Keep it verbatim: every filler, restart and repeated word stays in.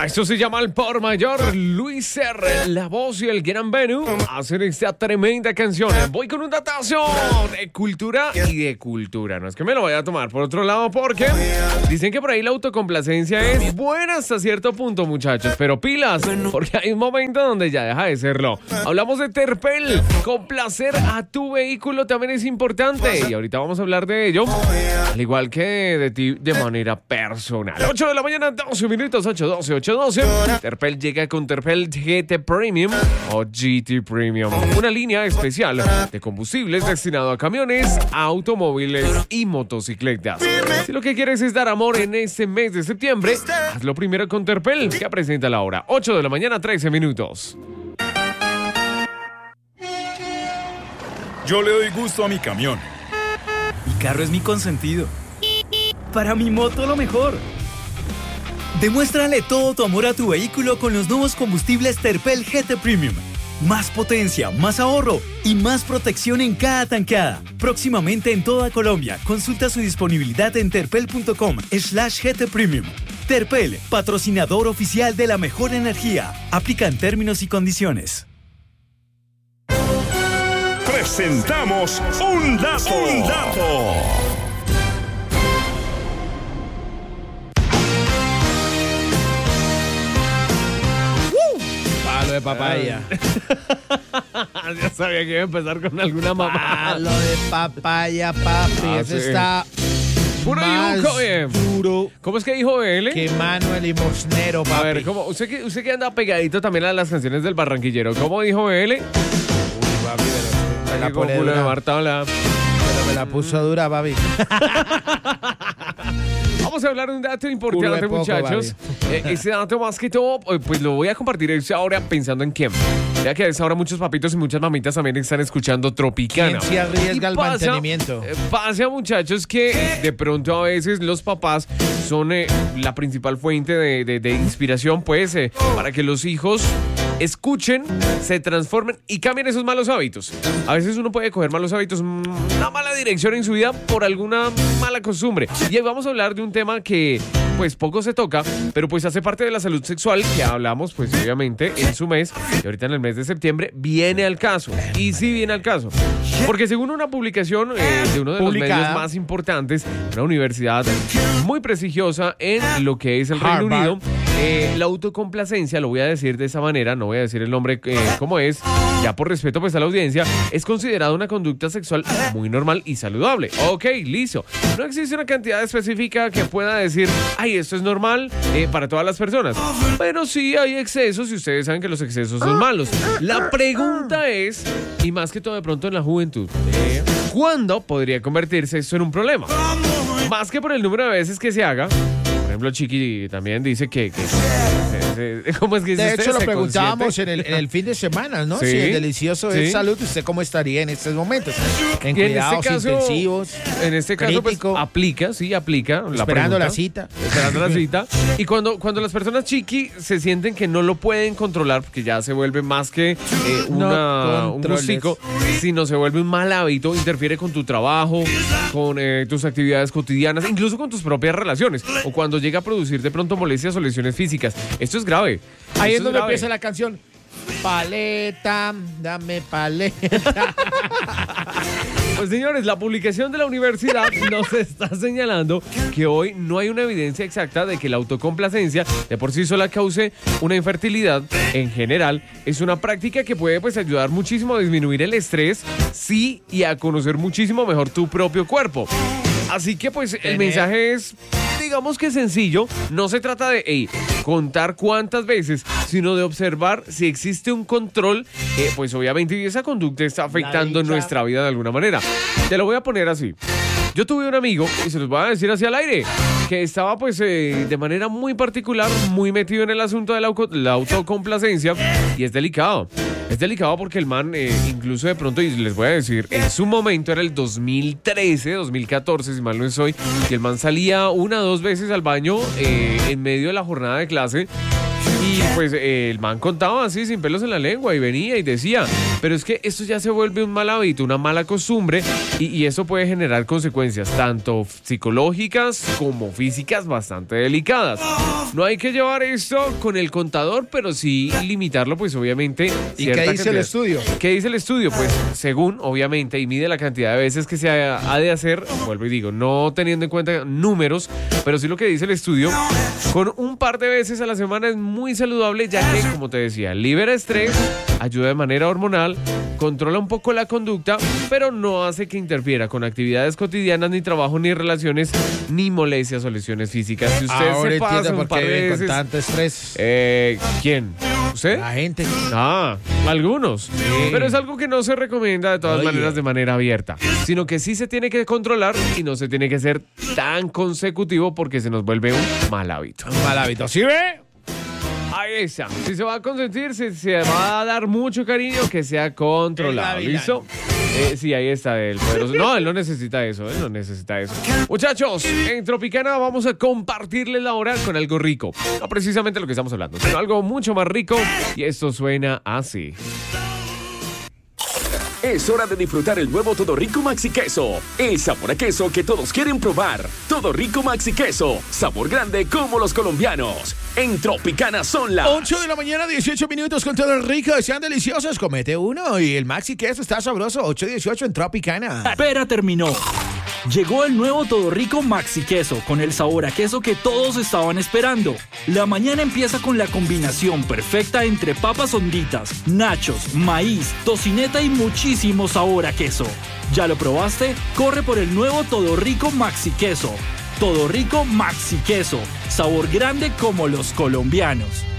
A esto se llama el por mayor. Luis R., la voz y el gran Bennu hacen esta tremenda canción. Voy con un datazo de cultura y de cultura. No es que me lo vaya a tomar por otro lado, porque dicen que por ahí la autocomplacencia es buena hasta cierto punto, muchachos. Pero pilas, porque hay un momento donde ya deja de serlo. Hablamos de Terpel. Complacer a tu vehículo también es importante. Y ahorita vamos a hablar de ello, al igual que de ti de manera personal. ocho de la mañana, doce minutos, ocho doce, ocho doce. Terpel llega con Terpel G T Premium o G T Premium, una línea especial de combustibles destinado a camiones, automóviles y motocicletas. Si lo que quieres es dar amor en este mes de septiembre, hazlo primero con Terpel, que presenta la hora. ocho de la mañana, trece minutos. Yo le doy gusto a mi camión. Mi carro es mi consentido. Para mi moto lo mejor. Demuéstrale todo tu amor a tu vehículo con los nuevos combustibles Terpel G T Premium. Más potencia, más ahorro y más protección en cada tankada. Próximamente en toda Colombia. Consulta su disponibilidad en terpel.com slash GT Premium. Terpel, patrocinador oficial de la mejor energía. Aplican términos y condiciones. Presentamos un dato. Un dato. Palo de papaya. Ya sabía que iba a empezar con alguna mamá. Palo de papaya, papi. Ah, Ese sí. está Puro más yuco, eh. duro ¿Cómo es que dijo él? que mano el limosnero, papi. A ver, ¿cómo? Usted que, usted que anda pegadito también a las canciones del barranquillero. ¿Cómo dijo él? Uy, papi, pero me la Con pone culo de dura. Marta, hola. Pero me la puso dura, papi. Vamos a hablar de un dato Culo importante, de poco, muchachos. Eh, ese dato más que todo, eh, pues lo voy a compartir ahora pensando en quién. Ya que a esa hora muchos papitos y muchas mamitas también están escuchando Tropicana. ¿Quién se arriesga Y al pasa, mantenimiento? eh, Pasa, muchachos, que de pronto a veces los papás son eh, la principal fuente de, de, de inspiración, pues, eh, para que los hijos escuchen, se transformen y cambien esos malos hábitos. A veces uno puede coger malos hábitos, una mala dirección en su vida por alguna mala costumbre. Y hoy vamos a hablar de un tema que pues poco se toca, pero pues hace parte de la salud sexual, que hablamos pues obviamente en su mes, y ahorita en el mes de septiembre viene al caso. Y sí viene al caso. Porque según una publicación eh, de uno de Publicada. los medios más importantes, una universidad muy prestigiosa en lo que es el Reino Harvard. Unido, eh, la autocomplacencia, lo voy a decir de esa manera, no voy a decir el nombre eh, como es, ya por respeto pues a la audiencia, es considerada una conducta sexual muy normal y saludable. Ok, listo. No existe una cantidad específica que pueda decir, ay, esto es normal eh, para todas las personas. Pero sí hay excesos y ustedes saben que los excesos son malos. La pregunta es, y más que todo de pronto en la juventud, eh, ¿cuándo podría convertirse esto en un problema? Más que por el número de veces que se haga. Por ejemplo, Chiqui también dice que... que se- se- ¿cómo es que dice De usted? hecho, lo ¿Se preguntábamos en consiente? el, en el fin de semana, ¿no? Sí. Si el delicioso Sí. es salud, ¿usted cómo estaría en estos momentos? En Y en cuidados este caso, intensivos, En este caso, pues, crítico, aplica, sí, aplica. la esperando la pregunta. cita. Esperando la cita. Y cuando, cuando las personas chiqui se sienten que no lo pueden controlar, porque ya se vuelve más que eh, una, No un controles. gustico, sino se vuelve un mal hábito, interfiere con tu trabajo, con eh, tus actividades cotidianas, incluso con tus propias relaciones, o cuando llega a producir de pronto molestias o lesiones físicas. Esto es grave. Ahí es Esto donde grave. empieza la canción. Paleta, dame paleta. Pues señores, la publicación de la universidad nos está señalando que hoy no hay una evidencia exacta de que la autocomplacencia de por sí sola cause una infertilidad. En general, es una práctica que puede pues ayudar muchísimo a disminuir el estrés, sí, y a conocer muchísimo mejor tu propio cuerpo. Así que pues el mensaje es, digamos que sencillo, no se trata de hey, contar cuántas veces, sino de observar si existe un control, eh, pues obviamente esa conducta está afectando dicha. nuestra vida de alguna manera. Te lo voy a poner así. Yo tuve un amigo, y se los voy a decir así al aire, que estaba pues eh, de manera muy particular, muy metido en el asunto de la, auto- la autocomplacencia, y es delicado. Es delicado porque el man, eh, incluso de pronto, y les voy a decir, en su momento era el dos mil trece, dos mil catorce, si mal no estoy, y el man salía una o dos veces al baño eh, en medio de la jornada de clase. Y pues eh, el man contaba así sin pelos en la lengua y venía y decía, Pero es que esto ya se vuelve un mal hábito, una mala costumbre y, y eso puede generar consecuencias tanto psicológicas como físicas bastante delicadas. No hay que llevar esto con el contador, pero sí limitarlo, pues obviamente. ¿Y qué dice el estudio? ¿Qué dice el estudio? Pues según, obviamente, y mide la cantidad de veces que se ha, ha de hacer, vuelvo y digo, no teniendo en cuenta números, pero sí lo que dice el estudio, con un par de veces a la semana es muy saludable, ya que, como te decía, libera estrés, ayuda de manera hormonal, controla un poco la conducta, pero no hace que interfiera con actividades cotidianas, ni trabajo, ni relaciones, ni molestias o lesiones físicas. Si usted Ahora se pasa entiendo un por par qué de vive veces... con tanto estrés. Eh, ¿Quién? ¿Usted? La gente. Ah, algunos. Pero es algo que no se recomienda de todas Oye. maneras de manera abierta, sino que sí se tiene que controlar y no se tiene que ser tan consecutivo porque se nos vuelve un mal hábito. Un mal hábito. ¿Sí ve? Ahí está. Si se va a consentir, si se va a dar mucho cariño, que sea controlado. El gavilán. ¿Listo? Eh, sí, ahí está el poderoso. No, él no necesita eso, él no necesita eso. Muchachos, en Tropicana vamos a compartirles la hora con algo rico. No precisamente lo que estamos hablando, sino algo mucho más rico. Y esto suena así. Es hora de disfrutar el nuevo Todo Rico Maxi Queso. El sabor a queso que todos quieren probar. Todo Rico Maxi Queso. Sabor grande como los colombianos. En Tropicana son las ocho de la mañana, dieciocho minutos con todo el rico. Sean deliciosos. Comete uno y el maxi queso está sabroso. ocho dieciocho en Tropicana. Espera terminó. Llegó el nuevo Todo Rico Maxi Queso con el sabor a queso que todos estaban esperando. La mañana empieza con la combinación perfecta entre papas honditas, nachos, maíz, tocineta y muchísimo sabor a queso. ¿Ya lo probaste? Corre por el nuevo Todo Rico Maxi Queso. Todo Rico Maxi Queso. Sabor grande como los colombianos.